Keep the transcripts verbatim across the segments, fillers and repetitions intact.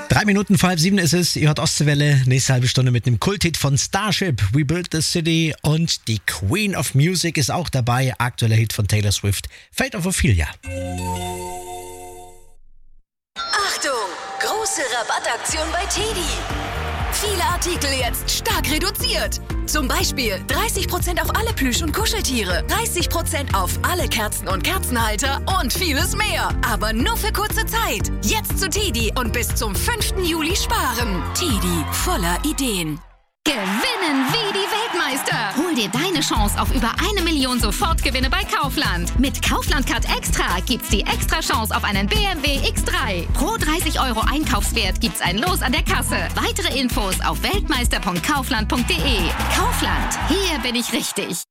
Drei Minuten vor halb sieben ist es. Ihr hört Ostseewelle. Nächste halbe Stunde mit einem Kulthit von Starship. We Built the City. Und die Queen of Music ist auch dabei. Aktueller Hit von Taylor Swift. Fate of Ophelia. Achtung! Große Rabattaktion bei Teddy. Viele Artikel jetzt stark reduziert. Zum Beispiel dreißig Prozent auf alle Plüsch- und Kuscheltiere, dreißig Prozent auf alle Kerzen und Kerzenhalter und vieles mehr. Aber nur für kurze Zeit. Jetzt zu Teddy und bis zum fünften Juli sparen. Teddy, voller Ideen. Gewinnen wie die Weltmeister. Hol dir deine Chance auf über eine Million Sofortgewinne bei Kaufland. Mit Kaufland Card Extra gibt's die extra Chance auf einen B M W X drei. Pro dreißig Euro Einkaufswert gibt's ein Los an der Kasse. Weitere Infos auf weltmeister punkt kaufland punkt de. Kaufland, hier bin ich richtig.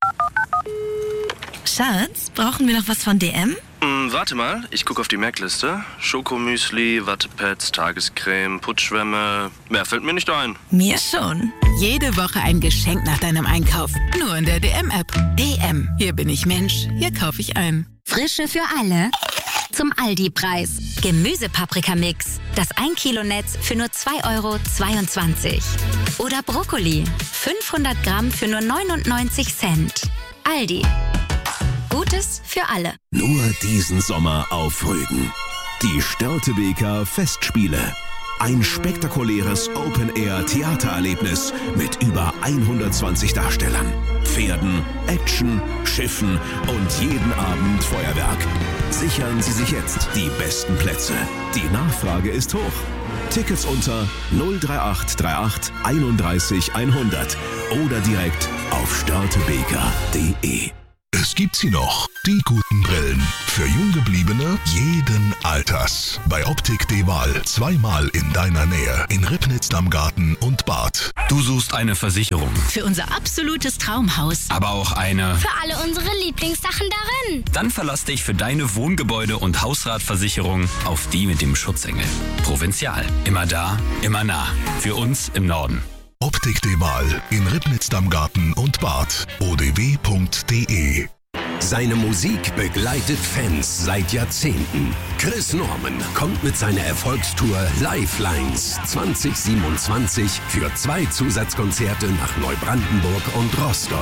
Schatz, brauchen wir noch was von D M? Mm, warte mal, ich gucke auf die Merkliste. Schokomüsli, Wattepads, Tagescreme, Putzschwämme. Mehr fällt mir nicht ein. Mir schon. Jede Woche ein Geschenk nach deinem Einkauf. Nur in der D M-App. D M. Hier bin ich Mensch. Hier kaufe ich ein. Frische für alle. Zum Aldi-Preis. Gemüsepaprikamix. Das ein Kilo Netz für nur zwei Euro zweiundzwanzig. Oder Brokkoli. fünfhundert Gramm für nur neunundneunzig Cent. Aldi. Gutes für alle. Nur diesen Sommer auf Rügen. Die Störtebeker Festspiele. Ein spektakuläres Open-Air-Theatererlebnis mit über hundertzwanzig Darstellern, Pferden, Action, Schiffen und jeden Abend Feuerwerk. Sichern Sie sich jetzt die besten Plätze. Die Nachfrage ist hoch. Tickets unter null drei acht drei acht einunddreißig hundert oder direkt auf störtebeker punkt de. Es gibt sie noch, die guten Brillen. Für Junggebliebene jeden Alters. Bei Optik De-Wahl. Zweimal in deiner Nähe. In Ribnitz am Garten und Bad. Du suchst eine Versicherung. Für unser absolutes Traumhaus. Aber auch eine... Für alle unsere Lieblingssachen darin. Dann verlass dich für deine Wohngebäude- und Hausratversicherung auf die mit dem Schutzengel. Provinzial. Immer da, immer nah. Für uns im Norden. Optik De-Wahl in Ribnitz am Garten und Bad. o d w punkt d e. Seine Musik begleitet Fans seit Jahrzehnten. Chris Norman kommt mit seiner Erfolgstour Lifelines zwanzig siebenundzwanzig für zwei Zusatzkonzerte nach Neubrandenburg und Rostock.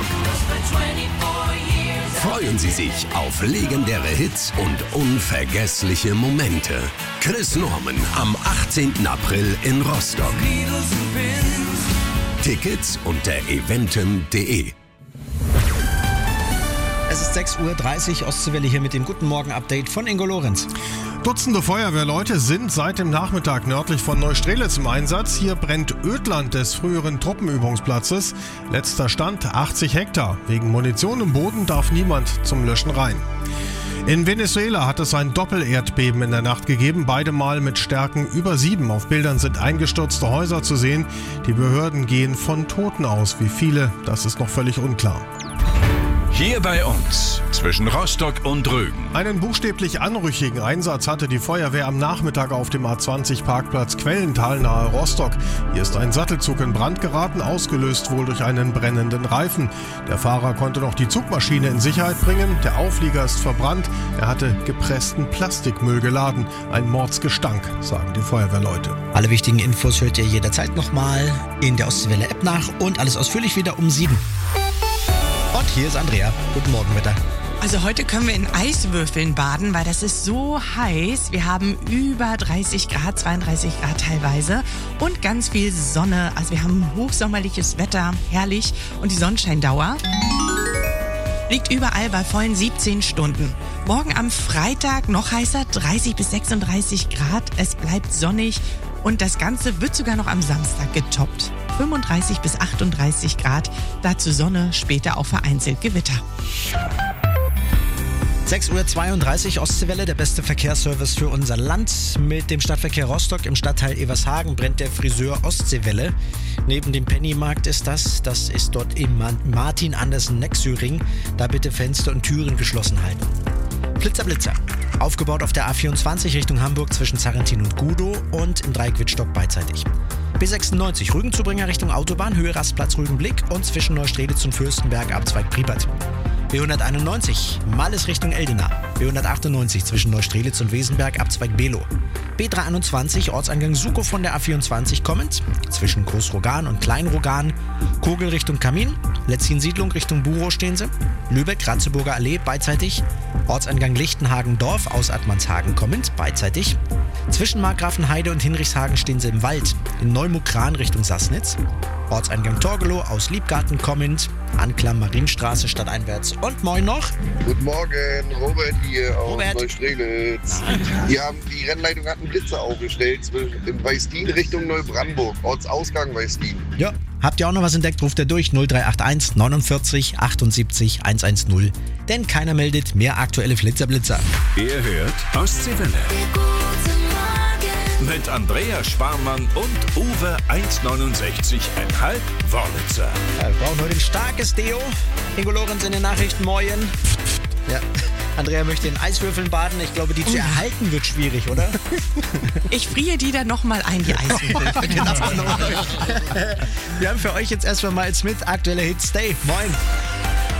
Freuen Sie sich auf legendäre Hits und unvergessliche Momente. Chris Norman am achtzehnten April in Rostock. Tickets unter eventim punkt de. Es ist sechs Uhr dreißig, Ostseewelle hier mit dem Guten Morgen-Update von Ingo Lorenz. Dutzende Feuerwehrleute sind seit dem Nachmittag nördlich von Neustrelitz im Einsatz. Hier brennt Ödland des früheren Truppenübungsplatzes. Letzter Stand achtzig Hektar. Wegen Munition im Boden darf niemand zum Löschen rein. In Venezuela hat es ein Doppelerdbeben in der Nacht gegeben, beide Mal mit Stärken über sieben. Auf Bildern sind eingestürzte Häuser zu sehen. Die Behörden gehen von Toten aus. Wie viele, das ist noch völlig unklar. Hier bei uns, zwischen Rostock und Rügen. Einen buchstäblich anrüchigen Einsatz hatte die Feuerwehr am Nachmittag auf dem A zwanzig Parkplatz Quellental nahe Rostock. Hier ist ein Sattelzug in Brand geraten, ausgelöst wohl durch einen brennenden Reifen. Der Fahrer konnte noch die Zugmaschine in Sicherheit bringen. Der Auflieger ist verbrannt. Er hatte gepressten Plastikmüll geladen. Ein Mordsgestank, sagen die Feuerwehrleute. Alle wichtigen Infos hört ihr jederzeit nochmal in der Ostseewelle-App nach und alles ausführlich wieder um sieben. Und hier ist Andrea. Guten Morgen, Wetter. Also heute können wir in Eiswürfeln baden, weil das ist so heiß. Wir haben über dreißig Grad, zweiunddreißig Grad teilweise und ganz viel Sonne. Also wir haben hochsommerliches Wetter, herrlich. Und die Sonnenscheindauer liegt überall bei vollen siebzehn Stunden. Morgen am Freitag noch heißer, dreißig bis sechsunddreißig Grad. Es bleibt sonnig und das Ganze wird sogar noch am Samstag getoppt. fünfunddreißig bis achtunddreißig Grad, dazu Sonne, später auch vereinzelt Gewitter. sechs Uhr zweiunddreißig, Ostseewelle, der beste Verkehrsservice für unser Land. Mit dem Stadtverkehr Rostock im Stadtteil Evershagen brennt der Friseur Ostseewelle. Neben dem Pennymarkt ist das. Das ist dort im Martin Andersen Nexöring. Da bitte Fenster und Türen geschlossen halten. Blitzer, Blitzer. Aufgebaut auf der A vierundzwanzig Richtung Hamburg zwischen Zarrentin und Gudow und im Dreieck Wittstock beidseitig. B sechsundneunzig, Rügenzubringer Richtung Autobahn, Höhe Rastplatz Rügenblick und zwischen Neustrelitz und Fürstenberg Abzweig Priepert. B hunderteinundneunzig Malles Richtung Eldena. B hundertachtundneunzig zwischen Neustrelitz und Wesenberg, Abzweig Below. B dreihunderteinundzwanzig Ortseingang Sukow von der A vierundzwanzig kommend. Zwischen Großrogan und Kleinrogan. Kogel Richtung Kamin. Letzin-Siedlung Richtung Burow stehen sie. Lübeck, Ratzeburger Allee beidseitig. Ortseingang Lichtenhagen-Dorf aus Admanshagen kommend beidseitig. Zwischen Markgrafenheide und Hinrichshagen stehen sie im Wald. In Neumukran Richtung Sassnitz. Ortseingang Torgelow aus Liebgarten kommend. Anklam Marienstraße stadteinwärts. Und moin noch. Guten Morgen, Robert hier aus Robert. Neustrelitz. Die, haben, die Rennleitung hat einen Blitzer aufgestellt zwischen in Weißdien Richtung Neubrandenburg. Ortsausgang Weißdien. Ja, habt ihr auch noch was entdeckt, ruft ihr durch null drei acht eins neunundvierzig achtundsiebzig hundertzehn. Denn keiner meldet mehr aktuelle Flitzerblitzer. Ihr hört Ostseewelle. Mit Andrea Sparmann und Uwe eins neunundsechzig Komma fünf Wörlitzer. Ja, wir brauchen heute ein starkes Deo. Ingo Lorenz in den Nachrichten, moin. Ja. Andrea möchte in Eiswürfeln baden. Ich glaube, die zu erhalten wird schwierig, oder? Ich friere die dann nochmal ein, die Eiswürfel. Genau. Wir haben für euch jetzt erstmal mal als mit aktuelle Hits Day. Moin.